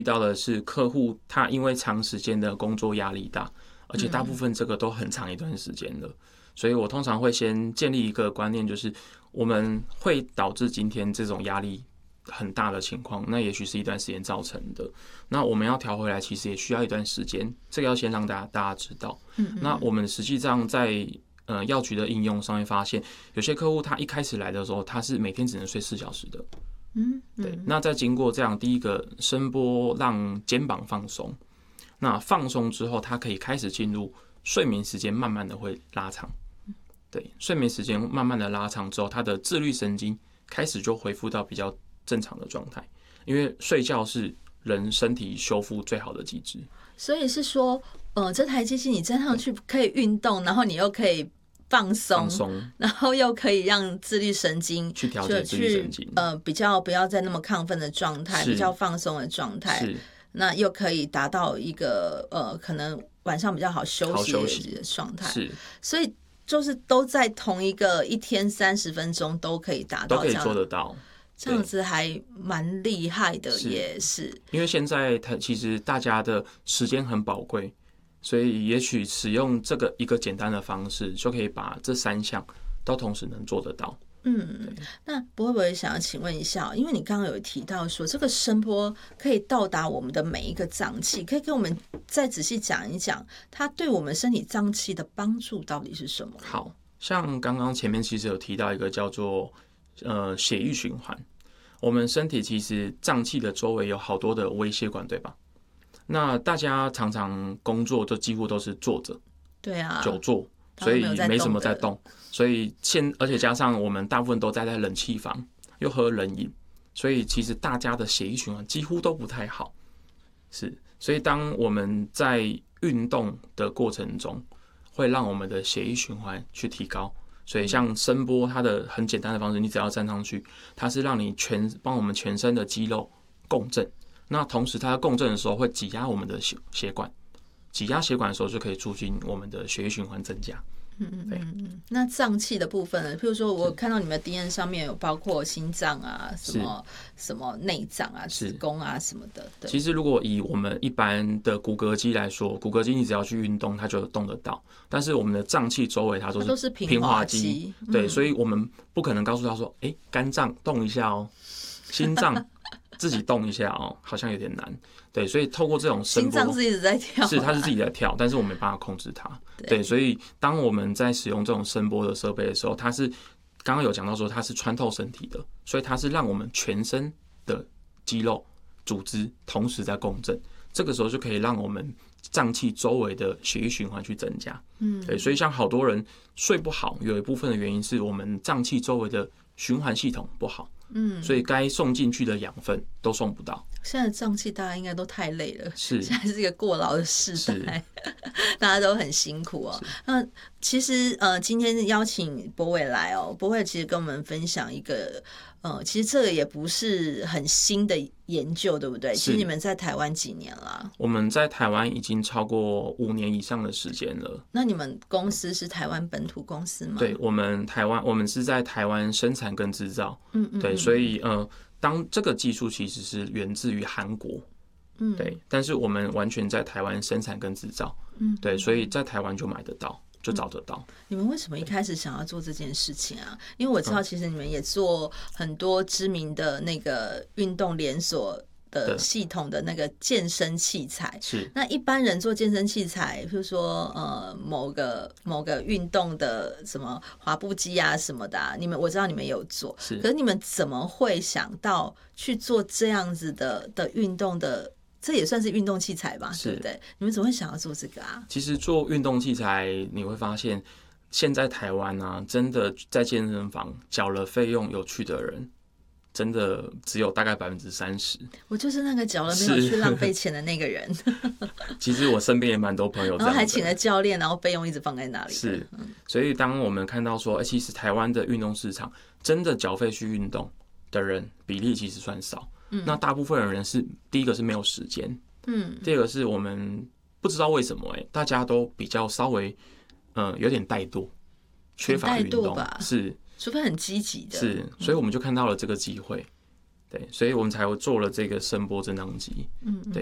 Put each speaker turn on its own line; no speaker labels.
遇到的是客户他因为长时间的工作压力大，而且大部分这个都很长一段时间了，所以我通常会先建立一个观念，就是我们会导致今天这种压力很大的情况，那也许是一段时间造成的。那我们要调回来，其实也需要一段时间，这个要先让大家知道。那我们实际上在药局的应用上面发现，有些客户他一开始来的时候，他是每天只能睡4小时的。对。那在经过这样第一个声波让肩膀放松，那放松之后，他可以开始进入睡眠时间，慢慢的会拉长。对，睡眠时间慢慢的拉长之后，他的自律神经开始就恢复到比较正常的状态，因为睡觉是人身体修复最好的机制。
所以是说，这台机器你站上去可以运动，然后你又可以放松，然后又可以让自律神经
去调节自律神经，
比较不要在那么亢奋的状态，比较放松的状态，那又可以达到一个可能晚上比较好休息的状态。是，所以就是都在同一个一天30分钟都可以达到，
都可以做得到。
这样子还蛮厉害的，也是
因为现在其实大家的时间很宝贵，所以也许使用这个一个简单的方式，就可以把这3项都同时能做得到。
那不会想要请问一下，因为你刚刚有提到说这个声波可以到达我们的每一个脏器，可以给我们再仔细讲一讲，它对我们身体脏器的帮助到底是什么？
好像刚刚前面其实有提到一个叫做血液循环。我们身体其实脏器的周围有好多的微血管，对吧？那大家常常工作就几乎都是坐着，
对啊，
久坐，所以没什么在动。所以而且加上我们大部分都待在冷气房，又喝冷饮，所以其实大家的血液循环几乎都不太好。是，所以当我们在运动的过程中，会让我们的血液循环去提高。所以像声波，它的很简单的方式，你只要站上去，它是让你帮我们全身的肌肉共振。那同时它共振的时候会挤压我们的血管，挤压血管的时候就可以促进我们的血液循环增加。
那脏器的部分呢？譬如说我看到你们的 DNA 上面有包括心脏啊、什么内脏啊、子宫啊什么的。
其实如果以我们一般的骨骼肌来说，骨骼肌你只要去运动，它就动得到。但是我们的脏器周围它都是平滑肌，对，所以我们不可能告诉他说，肝脏动一下哦，心脏自己动一下哦，好像有点难。对，所以透过这种声波，
心脏是一直在跳，
它是自己在跳，但是我没办法控制它。对，所以当我们在使用这种声波的设备的时候，它是刚刚有讲到说它是穿透身体的，所以它是让我们全身的肌肉组织同时在共振，这个时候就可以让我们脏器周围的血液循环去增加。对，所以像好多人睡不好，有一部分的原因是我们脏器周围的循环系统不好。所以该送进去的养分都送不到。
现在的脏器大家应该都太累了，
是
现在是一个过劳的时代，大家都很辛苦哦。那其实今天邀请柏伟来哦，柏伟其实跟我们分享一个其实这个也不是很新的研究，对不对？其实你们在台湾几年了？
我们在台湾已经超过5年以上的时间了。
那你们公司是台湾本土公司吗？
对，我们是在台湾生产跟制造。对，所以当这个技术其实是源自于韩国。对，但是我们完全在台湾生产跟制造。对，所以在台湾就买得到，就找得到。
你们为什么一开始想要做这件事情啊？因为我知道其实你们也做很多知名的那个运动连锁的系统的那个健身器材。
是，
那一般人做健身器材，比如说某个运动的什么滑步机啊什么的我知道你们有做，可是你们怎么会想到去做这样子的运动的？这也算是运动器材吧，对不对？你们怎么会想要做这个啊？
其实做运动器材，你会发现，现在台湾啊，真的在健身房缴了费用有去的人，真的只有大概30%。
我就是那个缴了没有去浪费钱的那个人。
其实我身边也蛮多朋友这样的，
然后还请了教练，然后费用一直放在那里。
是，所以当我们看到说，其实台湾的运动市场真的缴费去运动的人比例其实算少。那大部分的人是第一个是没有时间，第二个是我们不知道为什么大家都比较稍微有点怠惰，缺乏运动吧，是，
除非很积极的，
是，所以我们就看到了这个机会。 对，所以我们才做了这个声波震荡机。对。